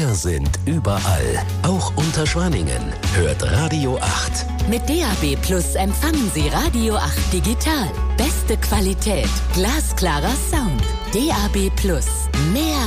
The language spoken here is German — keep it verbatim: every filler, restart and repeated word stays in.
Wir sind überall, auch unter Schwanningen. Hört Radio acht. Mit D A B Plus empfangen Sie Radio acht digital. Beste Qualität, glasklarer Sound. D A B Plus. Mehr